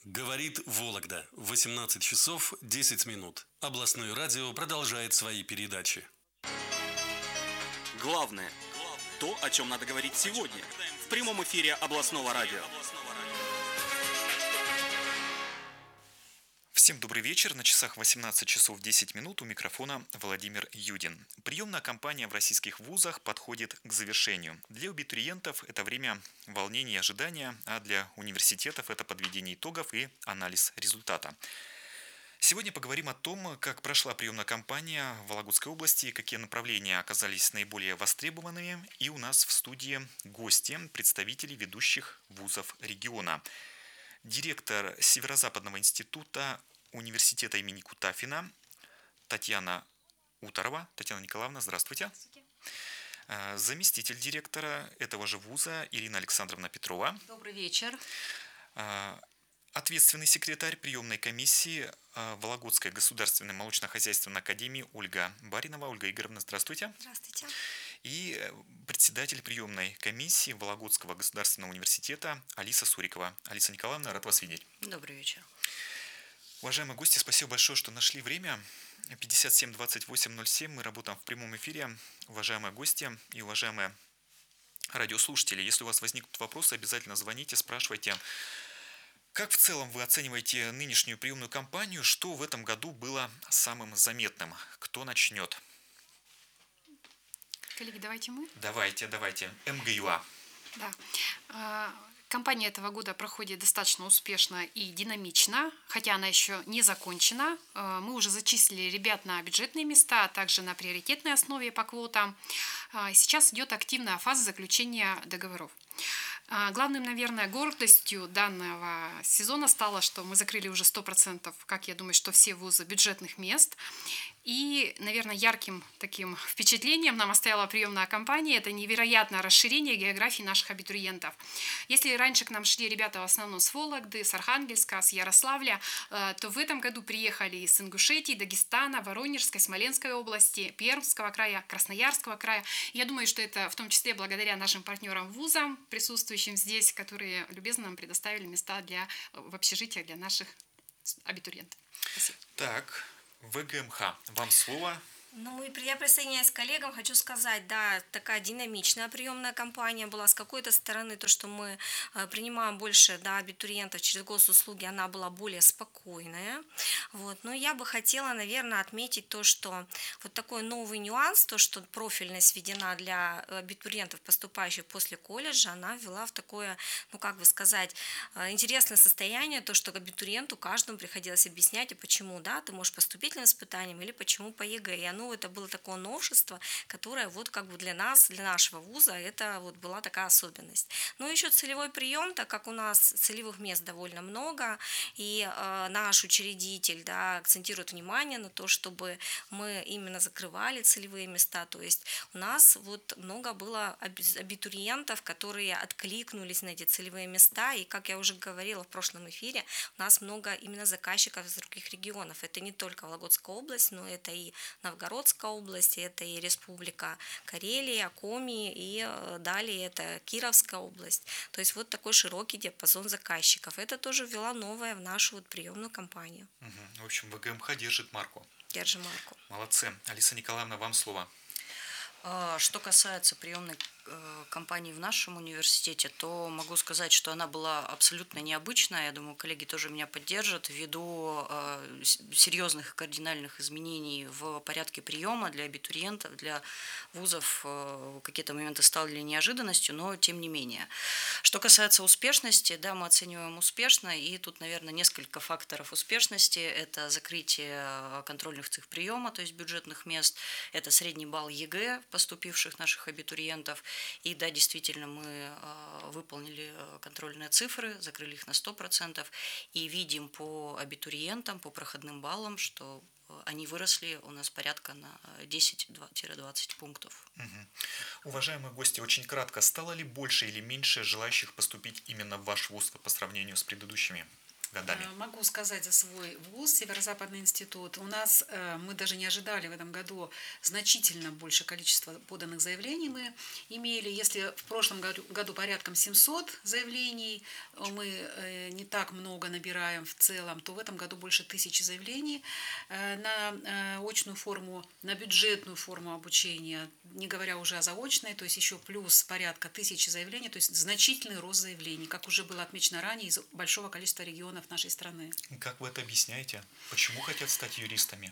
Говорит Вологда. 18 часов 10 минут. Областное радио продолжает свои передачи. Главное – то, о чем надо говорить сегодня, в прямом эфире областного радио. Всем добрый вечер. На часах 18 часов 10 минут у микрофона Владимир Юдин. Приемная кампания в российских вузах подходит к завершению. Для абитуриентов это время волнения и ожидания, а для университетов это подведение итогов и анализ результата. Сегодня поговорим о том, как прошла приемная кампания в Вологодской области, какие направления оказались наиболее востребованными. И у нас в студии гости, представители ведущих вузов региона. Директор Северо-Западного института университета имени Кутафина Татьяна Уторова. Татьяна Николаевна, здравствуйте. Здравствуйте. Заместитель директора этого же вуза Ирина Александровна Петрова. Добрый вечер. Ответственный секретарь приемной комиссии Вологодской государственной молочно-хозяйственной академии Ольга Баринова. Ольга Игоревна, здравствуйте. Здравствуйте. И председатель приемной комиссии Вологодского государственного университета Алиса Сурикова. Алиса Николаевна, рад вас видеть. Добрый вечер. Уважаемые гости, спасибо большое, что нашли время. 57-28-07, мы работаем в прямом эфире. Уважаемые гости и уважаемые радиослушатели, если у вас возникнут вопросы, обязательно звоните, спрашивайте. Как в целом вы оцениваете нынешнюю приемную кампанию? Что в этом году было самым заметным? Кто начнет? Коллеги, давайте мы. Давайте. МГЮА. Да. Кампания этого года проходит достаточно успешно и динамично, хотя она еще не закончена. Мы уже зачислили ребят на бюджетные места, а также на приоритетной основе по квотам. Сейчас идет активная фаза заключения договоров. Главным, наверное, гордостью данного сезона стало, что мы закрыли уже 100%, как я думаю, что все вузы бюджетных мест. И, наверное, ярким таким впечатлением нам оставила приемная кампания – это невероятное расширение географии наших абитуриентов. Если раньше к нам шли ребята в основном с Вологды, с Архангельска, с Ярославля, то в этом году приехали из Ингушетии, Дагестана, Воронежской, Смоленской области, Пермского края, Красноярского края. Я думаю, что это в том числе благодаря нашим партнерам вузам, присутствующим здесь, которые любезно нам предоставили места в общежитиях для наших абитуриентов. Спасибо. Так, ВГМХ, вам слово. Я присоединяюсь к коллегам, хочу сказать, да, такая динамичная приемная кампания была. С какой-то стороны, то, что мы принимаем больше абитуриентов через госуслуги, она была более спокойная. Но я бы хотела, наверное, отметить то, что вот такой новый нюанс, то, что профильность введена для абитуриентов, поступающих после колледжа, она ввела в такое, интересное состояние, то, что абитуриенту каждому приходилось объяснять, почему, ты можешь по вступительным испытаниям или почему по ЕГЭ. И это было такое новшество, которое для нас, для нашего вуза, это была такая особенность. Еще целевой прием, так как у нас целевых мест довольно много, и наш учредитель акцентирует внимание на то, чтобы мы именно закрывали целевые места, то есть у нас много было абитуриентов, которые откликнулись на эти целевые места, и, как я уже говорила в прошлом эфире, у нас много именно заказчиков из других регионов. Это не только Вологодская область, но это и Новгородская область, это и Республика Карелия, Коми, и далее это Кировская область. То есть такой широкий диапазон заказчиков. Это тоже ввела новое в нашу приемную кампанию. В общем, ВГМХ держит марку. Держим марку. Молодцы. Алиса Николаевна, вам слово. Что касается приемной кампании в нашем университете, то могу сказать, что она была абсолютно необычная. Я думаю, коллеги тоже меня поддержат ввиду серьезных и кардинальных изменений в порядке приема для абитуриентов, для вузов. Какие-то моменты стали неожиданностью, но тем не менее. Что касается успешности, мы оцениваем успешно, и тут, наверное, несколько факторов успешности. Это закрытие контрольных цифр-приема, то есть бюджетных мест, это средний балл ЕГЭ поступивших наших абитуриентов. И да, действительно, мы выполнили контрольные цифры, закрыли их на 100%, и видим по абитуриентам, по проходным баллам, что они выросли у нас порядка на 10-20 пунктов. Уважаемые гости, очень кратко, стало ли больше или меньше желающих поступить именно в ваш вуз по сравнению с предыдущими? годами? Могу сказать за свой вуз, Северо-Западный институт. У нас, мы даже не ожидали в этом году значительно больше количества поданных заявлений мы имели. Если в прошлом году порядком 700 заявлений, мы не так много набираем в целом, то в этом году больше 1000 заявлений на очную форму, на бюджетную форму обучения, не говоря уже о заочной, то есть еще плюс порядка 1000 заявлений, то есть значительный рост заявлений, как уже было отмечено ранее, из большого количества регионов нашей страны. Как вы это объясняете? Почему хотят стать юристами?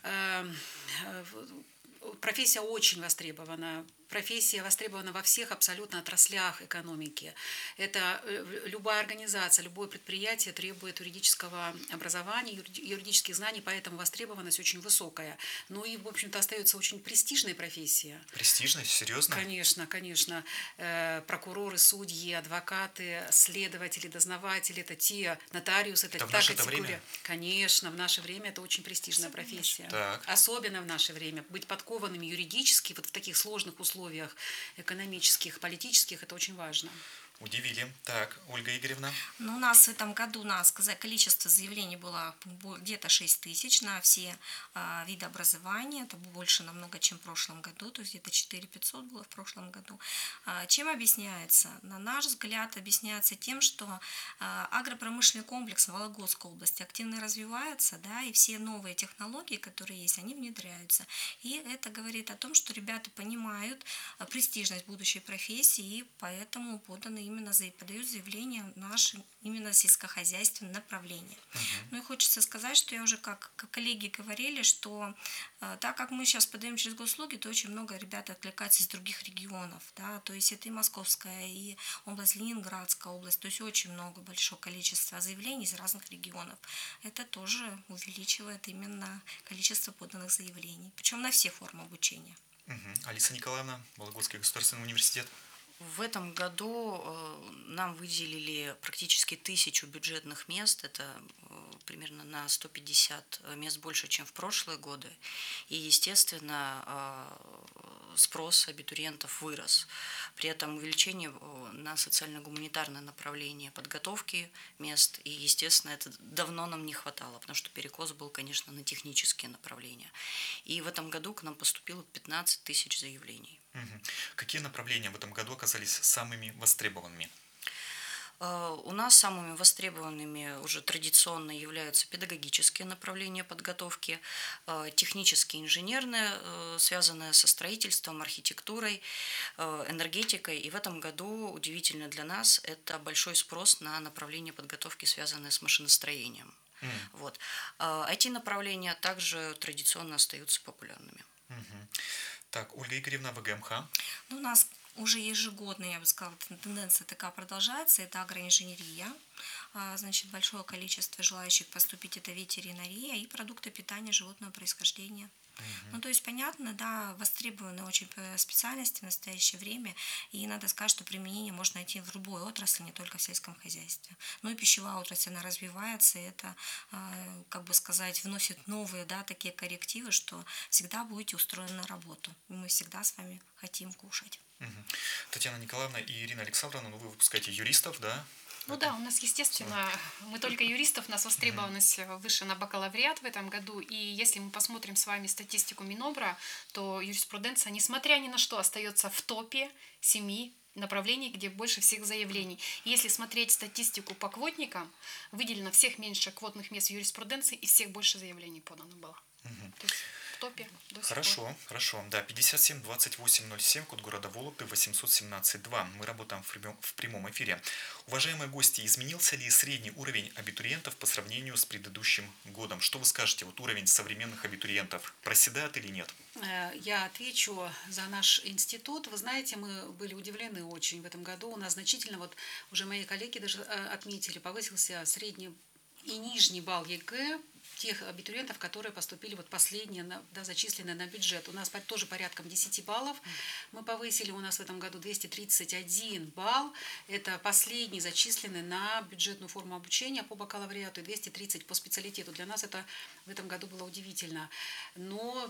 Профессия очень востребована. Профессия востребована во всех абсолютно отраслях экономики. Это любая организация, любое предприятие требует юридического образования, юридических знаний, поэтому востребованность очень высокая. Ну и, в общем-то, остается очень престижная профессия. Престижность? Серьезно? Конечно, конечно. Прокуроры, судьи, адвокаты, следователи, дознаватели, это те нотариусы, это та категория. Конечно, в наше время это очень престижная профессия. Так. Особенно в наше время. Быть подкованными юридически вот в таких сложных условиях экономических, политических, это очень важно. Удивили. Так, Ольга Игоревна. Ну, у нас в этом году, надо сказать, количество заявлений было где-то 6000 на все виды образования. Это больше намного, чем в прошлом году, то есть где-то 4500 было в прошлом году. Чем объясняется? На наш взгляд, объясняется тем, что агропромышленный комплекс в Вологодской области активно развивается, да, и все новые технологии, которые есть, они внедряются. И это говорит о том, что ребята понимают престижность будущей профессии, и поэтому поданы подают заявление в наше именно сельскохозяйственное направление. Ну и хочется сказать, что я уже как коллеги говорили, что так как мы сейчас подаем через госуслуги, то очень много ребят откликается из других регионов, да, то есть это и Московская, и область Ленинградская область, то есть очень много, большое количество заявлений из разных регионов. Это тоже увеличивает именно количество поданных заявлений, причем на все формы обучения. Алиса Николаевна, Вологодский государственный университет. В этом году нам выделили практически 1000 бюджетных мест, это примерно на 150 мест больше, чем в прошлые годы. И, естественно, спрос абитуриентов вырос. При этом увеличение на социально-гуманитарное направление подготовки мест, и, естественно, это давно нам не хватало, потому что перекос был, конечно, на технические направления. И в этом году к нам поступило 15 000 заявлений. Какие направления в этом году оказались самыми востребованными? У нас самыми востребованными уже традиционно являются педагогические направления подготовки, технические, инженерные, связанные со строительством, архитектурой, энергетикой. И в этом году, удивительно для нас, это большой спрос на направления подготовки, связанные с машиностроением. Вот. Эти направления также традиционно остаются популярными. Так, Ольга Игоревна, ВГМХ. Ну, у нас уже ежегодно, я бы сказала, тенденция такая продолжается, это агроинженерия. Значит, большое количество желающих поступить — это ветеринария и продукты питания животного происхождения. Ну, то есть, понятно, да, востребованы очень специальности в настоящее время, и надо сказать, что применение можно найти в любой отрасли, не только в сельском хозяйстве. Ну, и пищевая отрасль, она развивается, и это, как бы сказать, вносит новые, да, такие коррективы, что всегда будете устроены на работу, и мы всегда с вами хотим кушать. Татьяна Николаевна и Ирина Александровна, ну, вы выпускаете юристов, да? Ну да, у нас, естественно, мы только юристов, у нас востребованность выше на бакалавриат в этом году, и если мы посмотрим с вами статистику Минобра, то юриспруденция, несмотря ни на что, остается в топе 7 направлений, где больше всех заявлений. И если смотреть статистику по квотникам, выделено всех меньше квотных мест в юриспруденции, и всех больше заявлений подано было. То есть в топе до сих пор. Хорошо. Да, 57 28 07, код города Вологды, 817 2. Мы работаем в прямом эфире. Уважаемые гости, изменился ли средний уровень абитуриентов по сравнению с предыдущим годом? Что вы скажете, вот уровень современных абитуриентов проседает или нет? Я отвечу за наш институт. Вы знаете, мы были удивлены очень в этом году. У нас значительно, вот уже мои коллеги даже отметили, повысился средний и нижний балл ЕГЭ тех абитуриентов, которые поступили вот последние, да, зачисленные на бюджет. У нас тоже порядком 10 баллов мы повысили. У нас в этом году 231 балл. Это последний зачисленный на бюджетную форму обучения по бакалавриату и 230 по специалитету. Для нас это в этом году было удивительно. Но,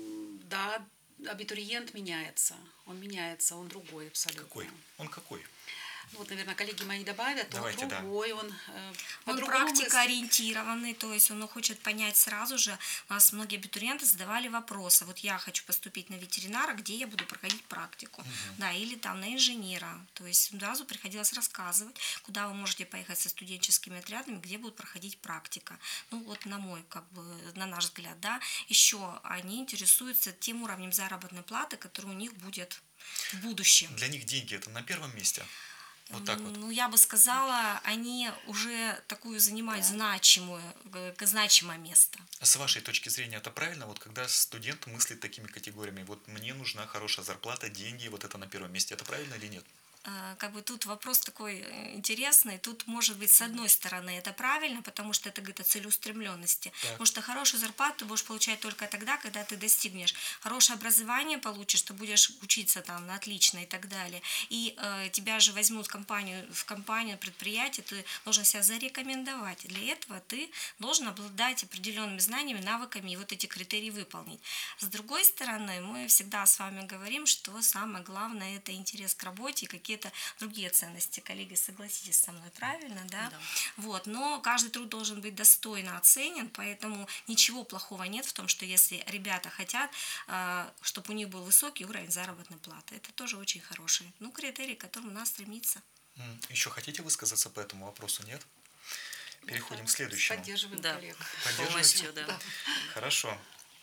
да, абитуриент меняется. Он меняется, он другой абсолютно. Какой? Он какой? ну, вот, наверное, коллеги мои добавят, Давайте, он да. другой, он Он по-другому мыслит. практикоориентированный, то есть он хочет понять сразу же. У нас многие абитуриенты задавали вопросы. Вот я хочу поступить на ветеринара, где я буду проходить практику, да, или там на инженера. То есть сразу приходилось рассказывать, куда вы можете поехать со студенческими отрядами, где будет проходить практика. Ну вот на наш взгляд, да. Еще они интересуются тем уровнем заработной платы, который у них будет в будущем. Для них деньги это на первом месте? Вот так вот. Ну, я бы сказала, они уже такую занимают значимое место. А с вашей точки зрения это правильно? Вот когда студент мыслит такими категориями, вот мне нужна хорошая зарплата, деньги, вот это на первом месте, это правильно или нет? Тут вопрос такой интересный. Тут, может быть, с одной стороны это правильно, потому что это говорит о целеустремленности. Так. Потому что хорошую зарплату ты будешь получать только тогда, когда ты достигнешь. Хорошее образование получишь, ты будешь учиться там на отлично и так далее. И тебя же возьмут в компанию, предприятие, ты должен себя зарекомендовать. Для этого ты должен обладать определенными знаниями, навыками и вот эти критерии выполнить. С другой стороны, мы всегда с вами говорим, что самое главное – это интерес к работе и какие-то другие ценности. Коллеги, согласитесь со мной, правильно, да? Да. Вот, но каждый труд должен быть достойно оценен, поэтому ничего плохого нет в том, что если ребята хотят, чтобы у них был высокий уровень заработной платы. Это тоже очень хороший, критерий, к которому надо стремиться. Еще хотите высказаться по этому вопросу, нет? Переходим к следующему. Поддерживаем Да, коллег. полностью, да. Хорошо.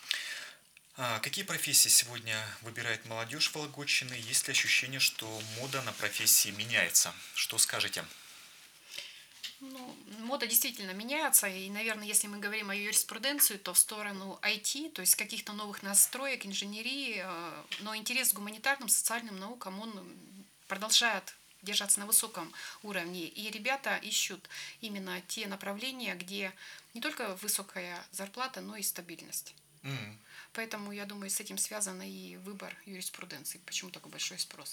Какие профессии сегодня выбирает молодежь Вологодчины? Есть ли ощущение, что мода на профессии меняется? Что скажете? Ну, мода действительно меняется, и, наверное, если мы говорим о юриспруденции, то в сторону IT, то есть каких-то новых настроек, инженерии, но интерес к гуманитарным, социальным наукам, он продолжает держаться на высоком уровне, и ребята ищут именно те направления, где не только высокая зарплата, но и стабильность. Поэтому, я думаю, с этим связан и выбор юриспруденции. Почему такой большой спрос?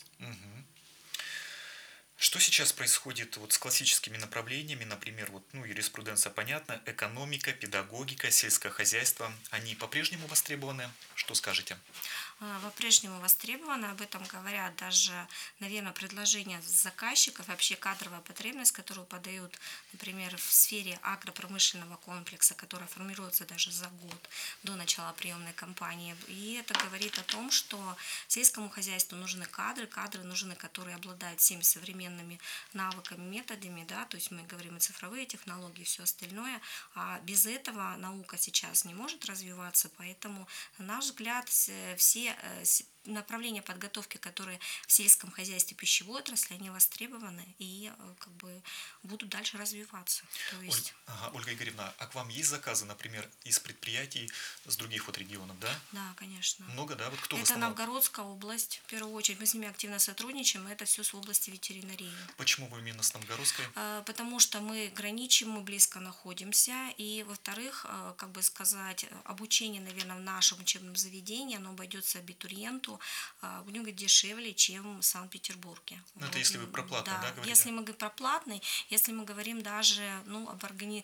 Что сейчас происходит вот с классическими направлениями, например, юриспруденция, понятно, экономика, педагогика, сельское хозяйство, они по-прежнему востребованы? Что скажете? По-прежнему востребованы, об этом говорят даже, наверное, предложения заказчиков, вообще кадровая потребность, которую подают, например, в сфере агропромышленного комплекса, которая формируется даже за год до начала приемной кампании. И это говорит о том, что сельскому хозяйству нужны кадры нужны, которые обладают всеми современными навыками, методами, да, то есть мы говорим и цифровые технологии, и все остальное, а без этого наука сейчас не может развиваться, поэтому, на наш взгляд, все направления подготовки, которые в сельском хозяйстве пищевой отрасли, они востребованы и будут дальше развиваться. То есть... Ольга Игоревна, а к вам есть заказы, например, из предприятий с других регионов, да? Да, конечно. Много, да? Вот кто в Это основном? Новгородская область, в первую очередь. Мы с ними активно сотрудничаем, и это все с области ветеринарии. Почему вы именно с Новгородской? Потому что мы граничим, мы близко находимся, и, во-вторых, обучение, наверное, в нашем учебном заведении, оно обойдется абитуриенту, будем говорить, дешевле, чем в Санкт-Петербурге. Это если вы про платный, да, говорите? Если мы говорим про платный, если мы говорим даже об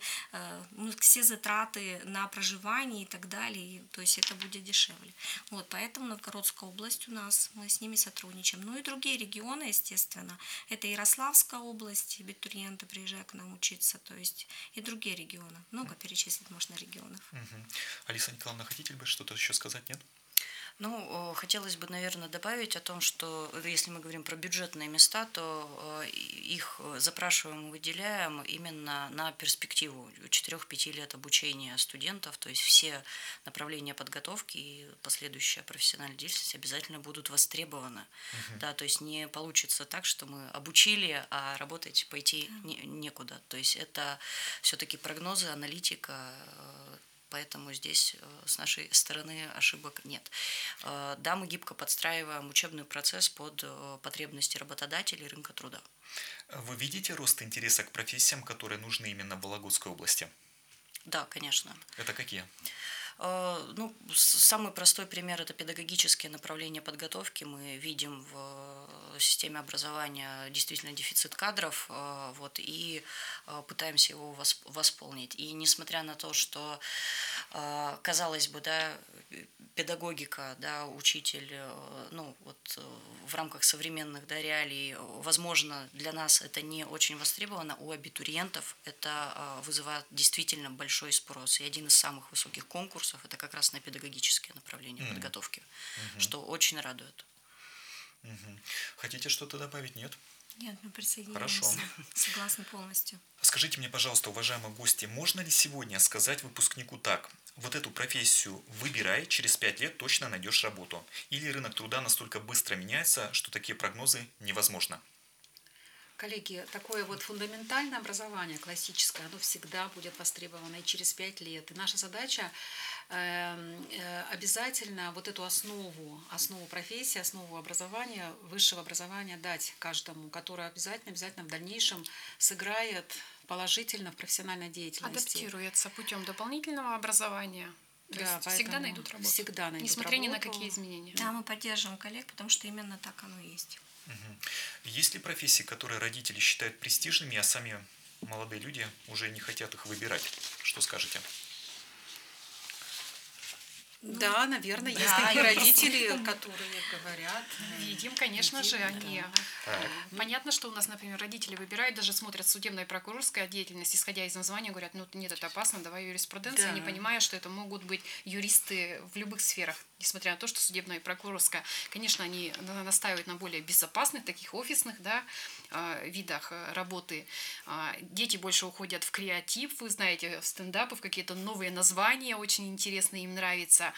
все затраты на проживание и так далее, то есть это будет дешевле. Вот, поэтому Новгородская область у нас, мы с ними сотрудничаем. Ну и другие регионы, естественно, это Ярославская область, абитуриенты приезжают к нам учиться, то есть и другие регионы. Много перечислить можно регионов. Алиса Николаевна, хотите бы что-то еще сказать, нет? Хотелось бы, наверное, добавить о том, что если мы говорим про бюджетные места, то их запрашиваем и выделяем именно на перспективу 4-5 лет обучения студентов, то есть все направления подготовки и последующая профессиональная деятельность обязательно будут востребованы. Да, то есть не получится так, что мы обучили, а работать пойти некуда. То есть это все-таки прогнозы, аналитика. Поэтому здесь с нашей стороны ошибок нет. Да, мы гибко подстраиваем учебный процесс под потребности работодателей и рынка труда. Вы видите рост интереса к профессиям, которые нужны именно в Вологодской области? Да, конечно. Это какие? Ну, самый простой пример – это педагогические направления подготовки. Мы видим в системе образования действительно дефицит кадров, вот, и пытаемся его восполнить. И несмотря на то, что, казалось бы, да, педагогика, да, учитель, ну, вот в рамках современных, да, реалий, возможно, для нас это не очень востребовано, у абитуриентов это вызывает действительно большой спрос. И один из самых высоких конкурсов – это как раз на педагогические направления подготовки, что очень радует. Хотите что-то добавить? Нет? Нет, мы присоединяемся. Хорошо. Согласна полностью. Скажите мне, пожалуйста, уважаемые гости, можно ли сегодня сказать выпускнику так: вот эту профессию выбирай, через 5 лет точно найдешь работу? Или рынок труда настолько быстро меняется, что такие прогнозы невозможно? Коллеги, такое вот фундаментальное образование, классическое, оно всегда будет востребовано и через 5 лет. И наша задача обязательно вот эту основу профессии, основу образования, высшего образования дать каждому, который обязательно в дальнейшем сыграет положительно в профессиональной деятельности. Адаптируется путем дополнительного образования. То есть всегда найдут работу. Всегда найдут несмотря ни на работу. какие изменения. Да, мы поддерживаем коллег, потому что именно так оно и есть. Есть ли профессии, которые родители считают престижными, а сами молодые люди уже не хотят их выбирать? Что скажете? Да, наверное, есть Да, такие я родители, которые говорят. Видим, конечно же, да. они. Понятно, что у нас, например, родители выбирают, даже смотрят судебная и прокурорская деятельность, исходя из названия, говорят, ну нет, это опасно, давай юриспруденцию, Да. не понимая, что это могут быть юристы в любых сферах, несмотря на то, что судебная и прокурорская, конечно, они настаивают на более безопасных, таких офисных, да, видах работы. Дети больше уходят в креатив, вы знаете, в стендапы, в какие-то новые названия, очень интересные, им нравится.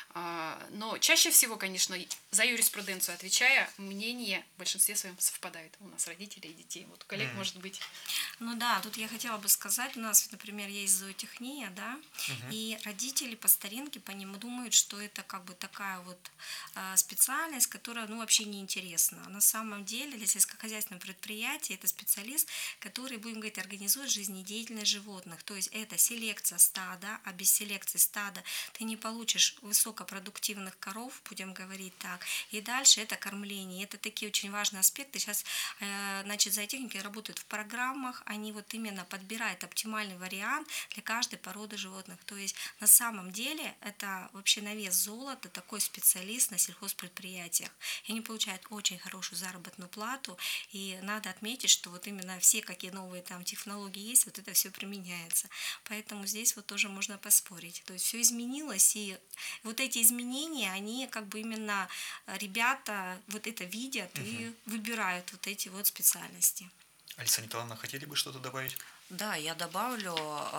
Но чаще всего, конечно, за юриспруденцию отвечая, мнение в большинстве своем совпадает у нас, родителей и детей. Вот у коллег может быть. Ну да, тут я хотела бы сказать, у нас, например, есть зоотехния, да, и родители по старинке по нему думают, что это как бы такая вот специальность, которая, ну, вообще неинтересна. На самом деле для сельскохозяйственного предприятия это специалист, который, будем говорить, организует жизнедеятельность животных. То есть это селекция стада, а без селекции стада ты не получишь высокопродуктивных коров, будем говорить так. И дальше это кормление. Это такие очень важные аспекты. Сейчас, значит, зоотехники работают в программах, они вот именно подбирают оптимальный вариант для каждой породы животных. То есть на самом деле это вообще на вес золота такой специалист на сельхозпредприятиях. И они получают очень хорошую заработную плату. И надо отметить, что вот именно все, какие новые там технологии есть, вот это все применяется. Поэтому здесь вот тоже можно поспорить. То есть все изменилось, и вот эти изменения, они как бы именно ребята вот это видят и выбирают вот эти вот специальности. Алиса Николаевна, хотели бы что-то добавить? Да, я добавлю,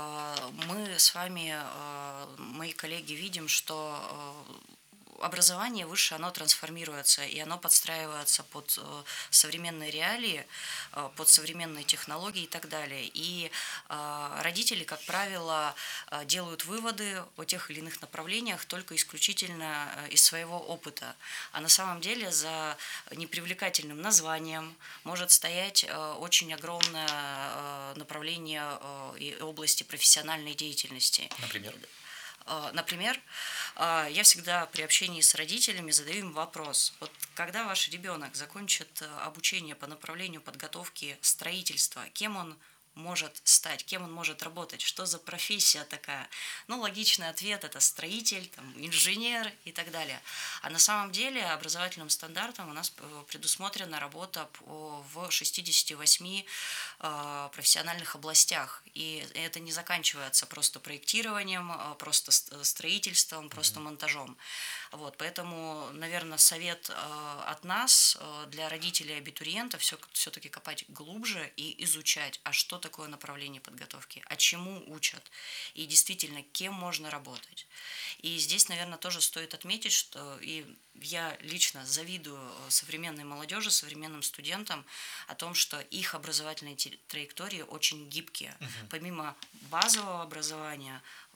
мы с вами, мои коллеги, видим, что образование высшее, оно трансформируется, и оно подстраивается под современные реалии, под современные технологии и так далее. И родители, как правило, делают выводы о тех или иных направлениях только исключительно из своего опыта. А на самом деле за непривлекательным названием может стоять очень огромное направление и области профессиональной деятельности. Например, я всегда при общении с родителями задаю им вопрос. Вот когда ваш ребенок закончит обучение по направлению подготовки строительства, кем он может стать, кем он может работать, что за профессия такая? Ну, логичный ответ – это строитель, там, инженер и так далее. А на самом деле образовательным стандартом у нас предусмотрена работа в 68 профессиональных областях. И это не заканчивается просто проектированием, просто строительством, просто монтажом. Вот, поэтому, наверное, совет от нас для родителей и абитуриентов все-таки копать глубже и изучать, а что такое направление подготовки, а чему учат, и действительно, кем можно работать. И здесь, наверное, тоже стоит отметить, что и я лично завидую современной молодежи, современным студентам о том, что их образовательные траектории очень гибкие. Помимо базового образования,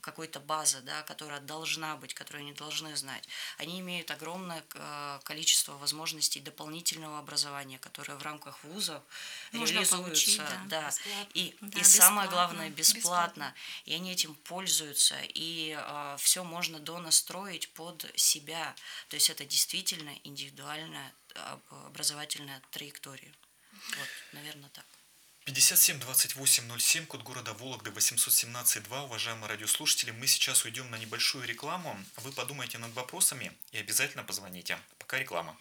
какой-то базы, да, которая должна быть, которую они должны знать. Они имеют огромное количество возможностей дополнительного образования, которое в рамках вузов Можно реализуются. получить, да. И Да, самое бесплатно. главное, бесплатно. И они этим пользуются. И все можно донастроить под себя. То есть это действительно индивидуальная образовательная траектория. Вот, наверное, так. 57 28 07, код города Вологда 817-2. Уважаемые радиослушатели, мы сейчас уйдем на небольшую рекламу. Вы подумайте над вопросами и обязательно позвоните. Пока реклама.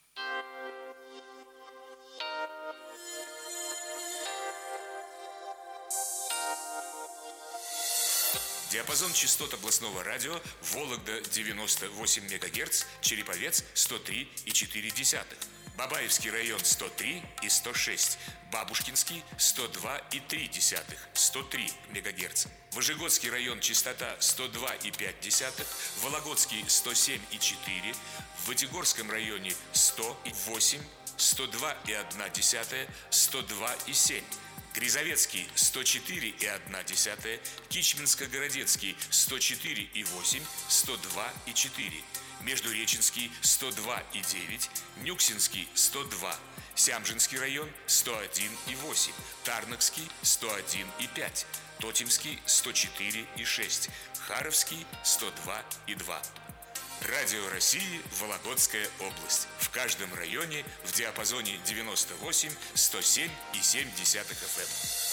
Диапазон частот областного радио: Вологда 98 МГц, Череповец 103,4, Бабаевский район 103 и 106, Бабушкинский 102,3, 103 МГц, Выжегодский район частота 102,5, Вологодский 107,4, в Вытегорском районе 108, 102,1, 102,7. Грязовецкий 104,1, Кичминско-Городецкий 104,8, 102,4, Междуреченский 102,9, Нюксинский 102, Сямжинский район 101,8, Тарнакский 101,5, Тотемский 104,6, Харовский 102,2. Радио России, Вологодская область. В каждом районе в диапазоне 98, 107,7 FM.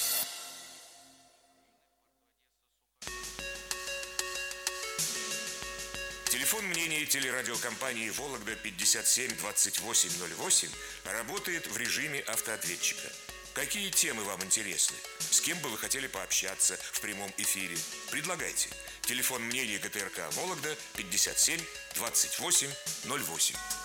Телефон мнения телерадиокомпании «Вологда» 57 28 08 работает в режиме автоответчика. Какие темы вам интересны? С кем бы вы хотели пообщаться в прямом эфире? Предлагайте. Телефон мнения ГТРК «Вологда» 57 28 08.